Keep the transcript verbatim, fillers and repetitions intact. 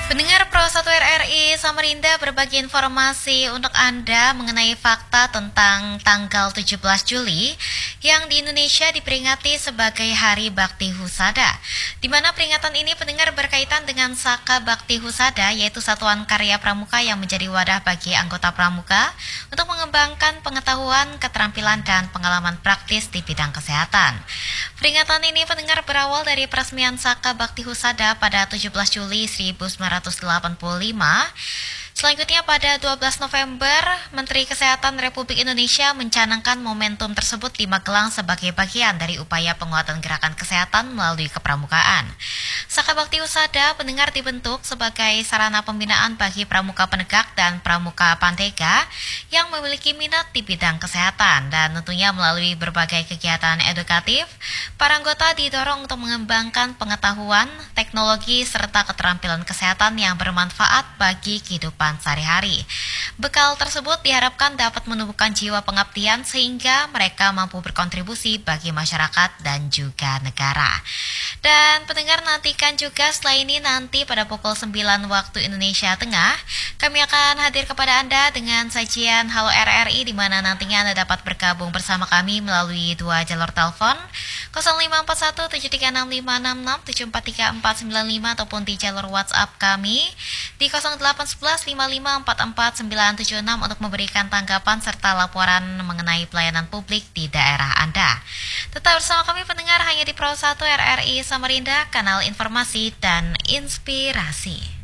Pendengar Pro satu R R I Samarinda berbagi informasi untuk Anda mengenai fakta tentang tanggal tujuh belas Juli yang di Indonesia diperingati sebagai Hari Bakti Husada. Di mana peringatan ini pendengar berkaitan dengan Saka Bakti Husada, yaitu satuan karya pramuka yang menjadi wadah bagi anggota pramuka untuk mengembangkan pengetahuan, keterampilan, dan pengalaman praktis di bidang kesehatan. Peringatan ini pendengar berawal dari peresmian Saka Bakti Husada pada tujuh belas Juli seribu sembilan ratus delapan puluh lima. Selanjutnya pada dua belas November, Menteri Kesehatan Republik Indonesia mencanangkan momentum tersebut di Magelang sebagai bagian dari upaya penguatan gerakan kesehatan melalui kepramukaan. Saka Bakti Husada pendengar dibentuk sebagai sarana pembinaan bagi pramuka penegak dan pramuka pantega yang memiliki minat di bidang kesehatan, dan tentunya melalui berbagai kegiatan edukatif, para anggota didorong untuk mengembangkan pengetahuan, teknologi, serta keterampilan kesehatan yang bermanfaat bagi kehidupan sehari-hari. Bekal tersebut diharapkan dapat menumbuhkan jiwa pengabdian sehingga mereka mampu berkontribusi bagi masyarakat dan juga negara. Dan pendengar, nantikan juga setelah ini nanti pada pukul sembilan waktu Indonesia Tengah, kami akan hadir kepada Anda dengan sajian Halo R R I, di mana nantinya Anda dapat bergabung bersama kami melalui dua jalur telepon nol lima empat satu tujuh tiga enam lima enam enam tujuh empat tiga empat sembilan lima ataupun di jalur WhatsApp kami di nol delapan satu satu lima lima empat empat sembilan tujuh enam untuk memberikan tanggapan serta laporan mengenai pelayanan publik di daerah Anda. Tetap bersama kami pendengar hanya di Pro satu R R I Samarinda, kanal informasi dan inspirasi.